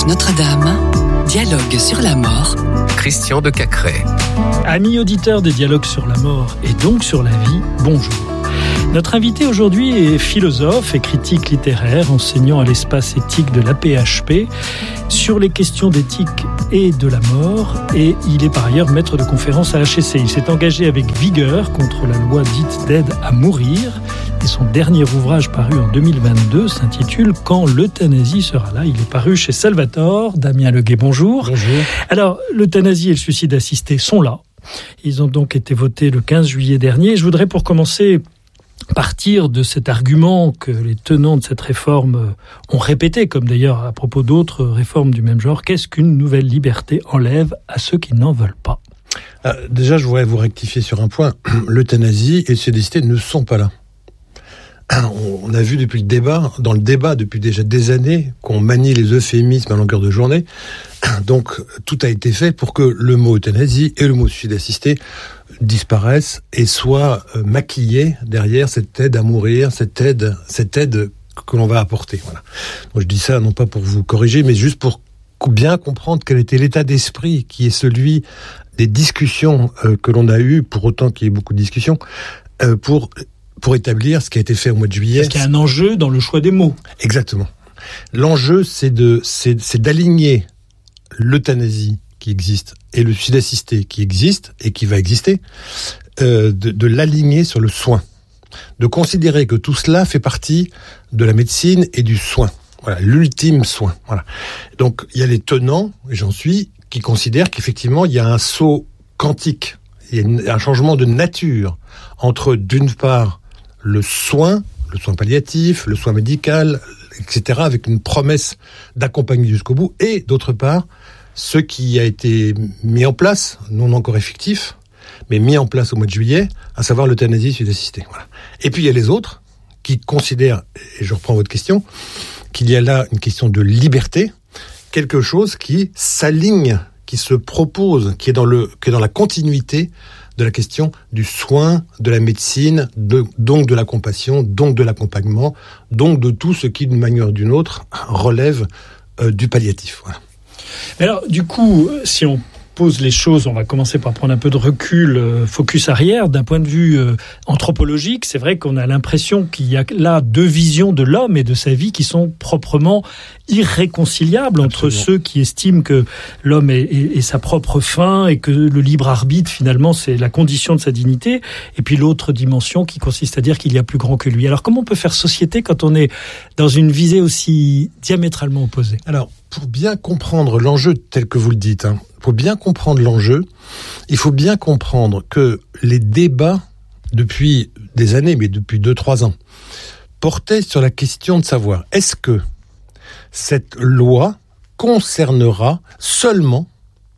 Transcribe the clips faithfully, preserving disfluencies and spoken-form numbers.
Clinique Notre-Dame, dialogue sur la mort. Christian de Cacré. Amis auditeurs des dialogues sur la mort et donc sur la vie, bonjour. Notre invité aujourd'hui est philosophe et critique littéraire, enseignant à l'espace éthique de l'A P H P sur les questions d'éthique et de la mort, et il est par ailleurs maître de conférences à H E C. Il s'est engagé avec vigueur contre la loi dite d'aide à mourir, et son dernier ouvrage paru en deux mille vingt-deux s'intitule « Quand l'euthanasie sera là ». Il est paru chez Salvatore. Damien Leguet, bonjour. Bonjour. Alors, l'euthanasie et le suicide assisté sont là. Ils ont donc été votés le quinze juillet dernier. Je voudrais pour commencer partir de cet argument que les tenants de cette réforme ont répété, comme d'ailleurs à propos d'autres réformes du même genre. Qu'est-ce qu'une nouvelle liberté enlève à ceux qui n'en veulent pas ? Ah, déjà, je voudrais vous rectifier sur un point. L'euthanasie et le suicide assisté ne sont pas là. On a vu depuis le débat, dans le débat depuis déjà des années, qu'on manie les euphémismes à longueur de journée. Donc, tout a été fait pour que le mot euthanasie et le mot suicide assisté disparaissent et soient maquillés derrière cette aide à mourir, cette aide, cette aide que l'on va apporter. Voilà. Donc, je dis ça non pas pour vous corriger, mais juste pour bien comprendre quel était l'état d'esprit qui est celui des discussions euh, que l'on a eues, pour autant qu'il y ait beaucoup de discussions, euh, pour... pour établir ce qui a été fait au mois de juillet. Parce qu'il y a un enjeu dans le choix des mots. Exactement. L'enjeu, c'est de, c'est, c'est d'aligner l'euthanasie qui existe et le suicide assisté qui existe et qui va exister, euh, de, de l'aligner sur le soin. De considérer que tout cela fait partie de la médecine et du soin. Voilà, l'ultime soin. Voilà. Donc, il y a les tenants, et j'en suis, qui considèrent qu'effectivement, il y a un saut quantique. Il y a une, un changement de nature entre, d'une part, le soin, le soin palliatif, le soin médical, et cetera, avec une promesse d'accompagner jusqu'au bout, et d'autre part, ce qui a été mis en place, non encore effectif, mais mis en place au mois de juillet, à savoir l'euthanasie suicide assistée. Voilà. Et puis il y a les autres qui considèrent, et je reprends votre question, qu'il y a là une question de liberté, quelque chose qui s'aligne, qui se propose, qui est dans le, qui est dans la continuité de la question du soin, de la médecine, de, donc de la compassion, donc de l'accompagnement, donc de tout ce qui, d'une manière ou d'une autre, relève euh, du palliatif. Voilà. Mais alors, du coup, si on pose les choses, on va commencer par prendre un peu de recul, euh, focus arrière, d'un point de vue euh, anthropologique, c'est vrai qu'on a l'impression qu'il y a là deux visions de l'homme et de sa vie qui sont proprement irréconciliables. Absolument. Entre ceux qui estiment que l'homme est, est, est sa propre fin et que le libre arbitre, finalement, c'est la condition de sa dignité, et puis l'autre dimension qui consiste à dire qu'il y a plus grand que lui. Alors, comment on peut faire société quand on est dans une visée aussi diamétralement opposée ? Alors, pour bien comprendre l'enjeu tel que vous le dites, hein, pour bien comprendre l'enjeu, il faut bien comprendre que les débats, depuis des années, mais depuis deux, trois ans, portaient sur la question de savoir, est-ce que cette loi concernera seulement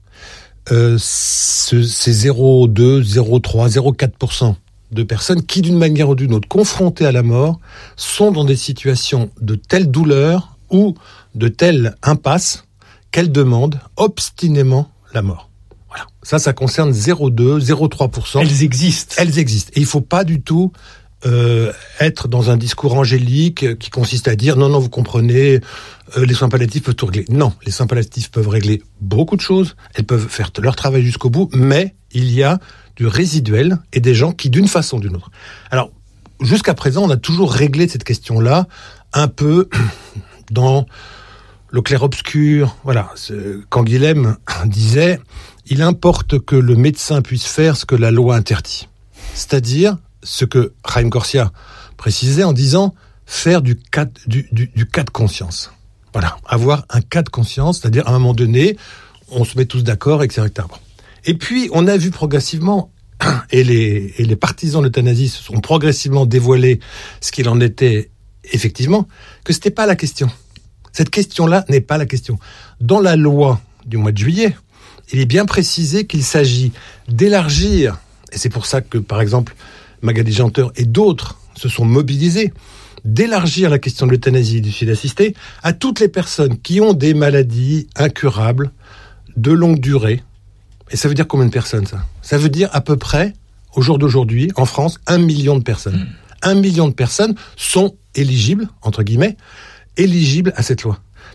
euh, ce, ces zéro virgule deux, zéro virgule trois, zéro virgule quatre pour cent de personnes qui, d'une manière ou d'une autre, confrontées à la mort, sont dans des situations de telle douleur ou de telle impasse qu'elles demandent obstinément la mort. Voilà. Ça, ça concerne zéro virgule deux, zéro virgule trois pour cent. Elles existent. Elles existent. Et il ne faut pas du tout euh, être dans un discours angélique qui consiste à dire « Non, non, vous comprenez, euh, les soins palliatifs peuvent tout régler ». Non, les soins palliatifs peuvent régler beaucoup de choses. Elles peuvent faire leur travail jusqu'au bout, mais il y a du résiduel et des gens qui, d'une façon ou d'une autre. Alors, jusqu'à présent, on a toujours réglé cette question-là un peu dans le clair-obscur. Voilà, Canguilhem disait « Il importe que le médecin puisse faire ce que la loi interdit ». C'est-à-dire ce que Chaim Corsia précisait en disant faire du cas, du, du, du cas de conscience. Voilà, avoir un cas de conscience, c'est-à-dire à un moment donné, on se met tous d'accord, et cetera. Et puis, on a vu progressivement, et les, et les partisans de l'euthanasie se sont progressivement dévoilés ce qu'il en était effectivement, que ce n'était pas la question. Cette question-là n'est pas la question. Dans la loi du mois de juillet, il est bien précisé qu'il s'agit d'élargir, et c'est pour ça que, par exemple, Magali Janteur et d'autres se sont mobilisés, d'élargir la question de l'euthanasie et du suicide assisté à toutes les personnes qui ont des maladies incurables de longue durée. Et ça veut dire combien de personnes, ça ? Ça veut dire à peu près, au jour d'aujourd'hui, en France, un million de personnes. Mmh. Un million de personnes sont éligibles, entre guillemets, éligibles à cette loi.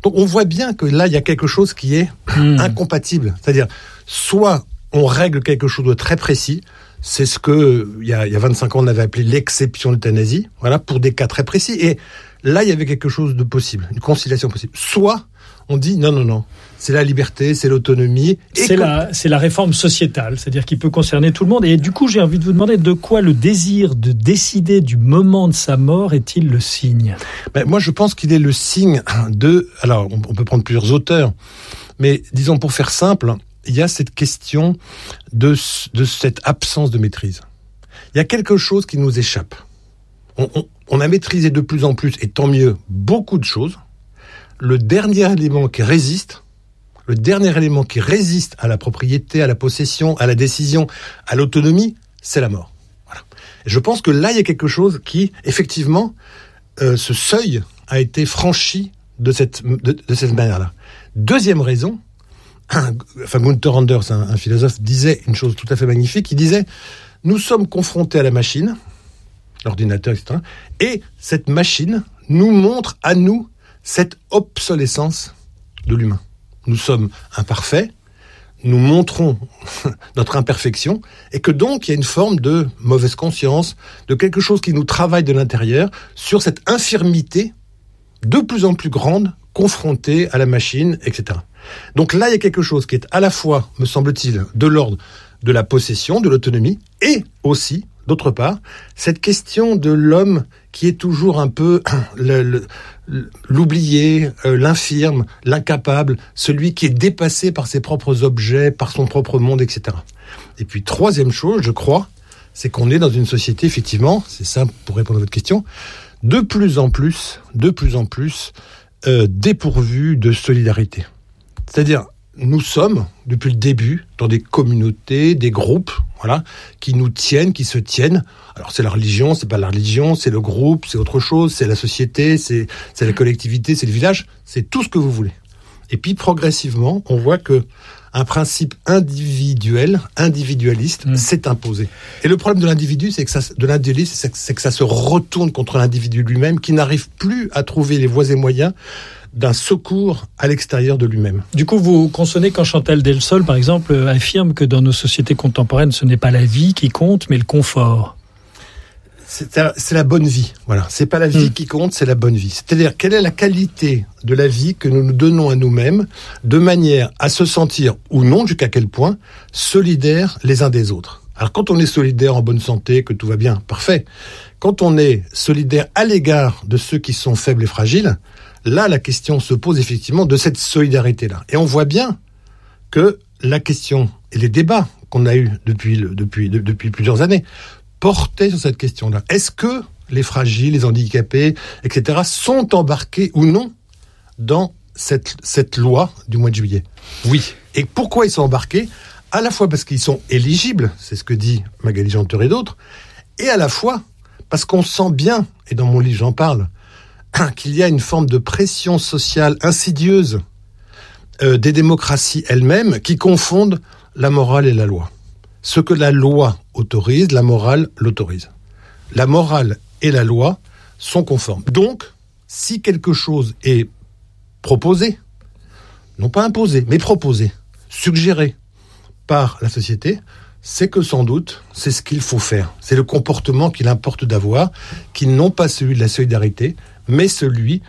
Donc on voit bien que là, il y a quelque chose qui est mmh. incompatible. C'est-à-dire, soit on règle quelque chose de très précis, c'est ce que, il y a, il y a vingt-cinq ans, on avait appelé l'exception d'euthanasie, voilà, pour des cas très précis. Et là, il y avait quelque chose de possible, une conciliation possible. Soit on dit non, non, non, c'est la liberté, c'est l'autonomie. Et c'est, que... la, c'est la réforme sociétale, c'est-à-dire qu'il peut concerner tout le monde. Et du coup, j'ai envie de vous demander de quoi le désir de décider du moment de sa mort est-il le signe ? Ben, moi, je pense qu'il est le signe de... Alors, on, on peut prendre plusieurs auteurs, mais disons, pour faire simple, il y a cette question de, de cette absence de maîtrise. Il y a quelque chose qui nous échappe. On, on, on a maîtrisé de plus en plus, et tant mieux, beaucoup de choses. Le dernier élément qui résiste, le dernier élément qui résiste à la propriété, à la possession, à la décision, à l'autonomie, c'est la mort. Voilà. Et je pense que là, il y a quelque chose qui, effectivement, euh, ce seuil a été franchi de cette, de, de cette manière-là. Deuxième raison, enfin Gunther Anders, un, un philosophe, disait une chose tout à fait magnifique. Il disait, nous sommes confrontés à la machine, l'ordinateur, et cetera. Et cette machine nous montre à nous cette obsolescence de l'humain. Nous sommes imparfaits, nous montrons notre imperfection, et que donc il y a une forme de mauvaise conscience, de quelque chose qui nous travaille de l'intérieur sur cette infirmité de plus en plus grande, confrontée à la machine, et cetera. Donc là, il y a quelque chose qui est à la fois, me semble-t-il, de l'ordre de la possession, de l'autonomie, et aussi, d'autre part, cette question de l'homme qui est toujours un peu le, le, l'oublié, euh, l'infirme, l'incapable, celui qui est dépassé par ses propres objets, par son propre monde, et cetera. Et puis, troisième chose, je crois, c'est qu'on est dans une société, effectivement, c'est ça pour répondre à votre question, de plus en plus, de plus en plus euh, dépourvue de solidarité. C'est-à-dire, nous sommes, depuis le début, dans des communautés, des groupes, voilà, qui nous tiennent, qui se tiennent. Alors, c'est la religion, c'est pas la religion, c'est le groupe, c'est autre chose, c'est la société, c'est, c'est la collectivité, c'est le village, c'est tout ce que vous voulez. Et puis, progressivement, on voit que un principe individuel, individualiste, mmh. s'est imposé. Et le problème de l'individu, c'est que ça, de l'individualisme, c'est que, c'est que ça se retourne contre l'individu lui-même, qui n'arrive plus à trouver les voies et moyens d'un secours à l'extérieur de lui-même. Du coup, vous consonnez quand Chantal Delsol, par exemple, affirme que dans nos sociétés contemporaines, ce n'est pas la vie qui compte, mais le confort. C'est, c'est la bonne vie, voilà. C'est pas la vie mmh. qui compte, c'est la bonne vie. C'est-à-dire, quelle est la qualité de la vie que nous nous donnons à nous-mêmes, de manière à se sentir, ou non, jusqu'à quel point, solidaires les uns des autres. Alors, quand on est solidaire, en bonne santé, que tout va bien, parfait. Quand on est solidaire à l'égard de ceux qui sont faibles et fragiles, là, la question se pose effectivement de cette solidarité-là. Et on voit bien que la question et les débats qu'on a eus depuis, le, depuis, de, depuis plusieurs années portaient sur cette question-là. Est-ce que les fragiles, les handicapés, et cetera sont embarqués ou non dans cette, cette loi du mois de juillet ? Oui. Et pourquoi ils sont embarqués ? À la fois parce qu'ils sont éligibles, c'est ce que dit Magali Janter et d'autres, et à la fois parce qu'on sent bien, et dans mon livre j'en parle, qu'il y a une forme de pression sociale insidieuse euh, des démocraties elles-mêmes qui confondent la morale et la loi. Ce que la loi autorise, la morale l'autorise. La morale et la loi sont conformes. Donc, si quelque chose est proposé, non pas imposé, mais proposé, suggéré par la société, c'est que sans doute, c'est ce qu'il faut faire. C'est le comportement qu'il importe d'avoir, qui non pas celui de la solidarité, mais celui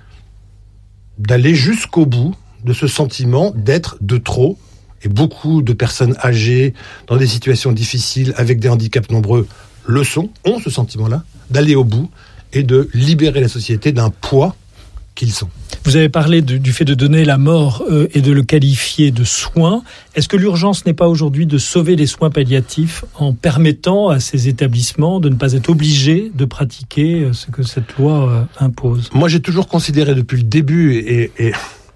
d'aller jusqu'au bout de ce sentiment d'être de trop. Et beaucoup de personnes âgées, dans des situations difficiles, avec des handicaps nombreux, le sont, ont ce sentiment-là, d'aller au bout et de libérer la société d'un poids qu'ils sont. Vous avez parlé de, du fait de donner la mort euh, et de le qualifier de soin. Est-ce que l'urgence n'est pas aujourd'hui de sauver les soins palliatifs en permettant à ces établissements de ne pas être obligés de pratiquer ce que cette loi euh, impose ? Moi, j'ai toujours considéré depuis le début, et, et,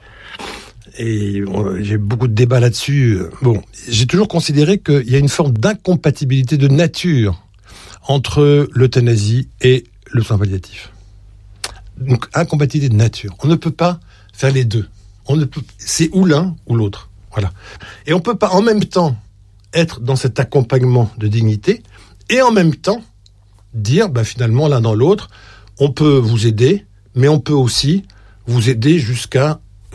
et euh, j'ai beaucoup de débats là-dessus, bon, j'ai toujours considéré qu'il y a une forme d'incompatibilité de nature entre l'euthanasie et le soin palliatif. Donc, incompatibilité de nature. On ne peut pas faire les deux. On ne peut, c'est ou l'un ou l'autre. Voilà. Et on ne peut pas en même temps être dans cet accompagnement de dignité et en même temps dire, bah, finalement, l'un dans l'autre, on peut vous aider, mais on peut aussi vous aider jusqu'à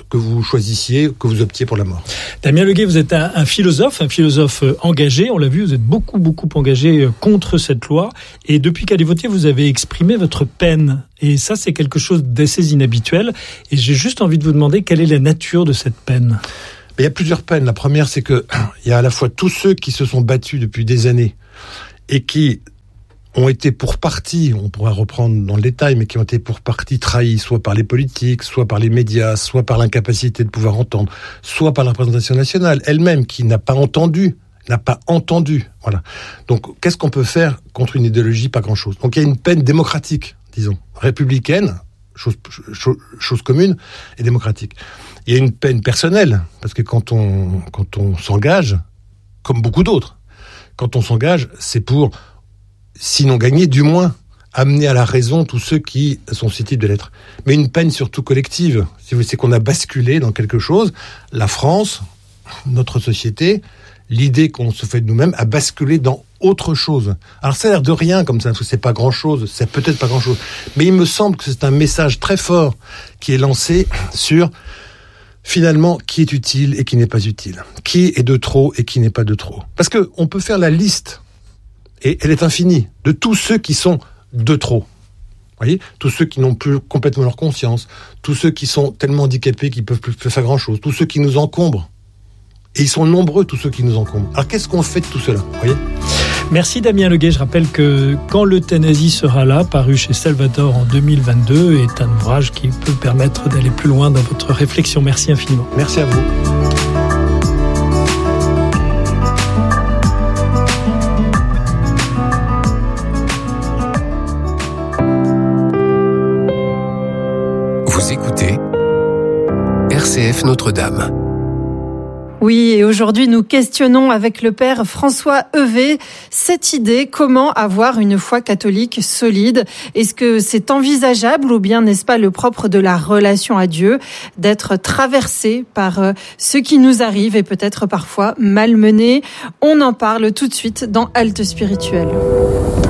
que vous choisissiez, que vous optiez pour la mort. Damien Leguet, vous êtes un, un philosophe, un philosophe engagé. On l'a vu, vous êtes beaucoup, beaucoup engagé contre cette loi. Et depuis qu'elle est votée, vous avez exprimé votre peine. Et ça, c'est quelque chose d'assez inhabituel. Et j'ai juste envie de vous demander quelle est la nature de cette peine. Il y a plusieurs peines. La première, c'est que il y a à la fois tous ceux qui se sont battus depuis des années et qui ont été pour partie, on pourra reprendre dans le détail, mais qui ont été pour partie trahis, soit par les politiques, soit par les médias, soit par l'incapacité de pouvoir entendre, soit par la représentation nationale elle-même, qui n'a pas entendu, n'a pas entendu. Voilà. Donc, qu'est-ce qu'on peut faire contre une idéologie? Pas grand-chose. Donc, il y a une peine démocratique, disons, républicaine, chose, chose, chose commune, et démocratique. Il y a une peine personnelle, parce que quand on, quand on s'engage, comme beaucoup d'autres, quand on s'engage, c'est pour, sinon gagner, du moins amener à la raison tous ceux qui sont susceptibles de l'être. Mais une peine surtout collective, si vous voulez, c'est qu'on a basculé dans quelque chose. La France, notre société, l'idée qu'on se fait de nous-mêmes, a basculé dans autre chose. Alors ça a l'air de rien comme ça, parce que c'est pas grand-chose, c'est peut-être pas grand-chose. Mais il me semble que c'est un message très fort qui est lancé sur, finalement, qui est utile et qui n'est pas utile. Qui est de trop et qui n'est pas de trop. Parce que on peut faire la liste, et elle est infinie, de tous ceux qui sont de trop. Vous voyez, tous ceux qui n'ont plus complètement leur conscience, tous ceux qui sont tellement handicapés qu'ils ne peuvent plus faire grand-chose, tous ceux qui nous encombrent. Et ils sont nombreux, tous ceux qui nous encombrent. Alors qu'est-ce qu'on fait de tout cela, vous voyez ? Merci Damien Leguet. Je rappelle que Quand l'euthanasie sera là, paru chez Salvatore en deux mille vingt-deux, est un ouvrage qui peut permettre d'aller plus loin dans votre réflexion. Merci infiniment. Merci à vous. Vous écoutez R C F Notre-Dame. Oui, et aujourd'hui, nous questionnons avec le père François Heuvet cette idée, comment avoir une foi catholique solide? Est-ce que c'est envisageable ou bien n'est-ce pas le propre de la relation à Dieu d'être traversé par ce qui nous arrive et peut-être parfois malmené? On en parle tout de suite dans Halte Spirituelle.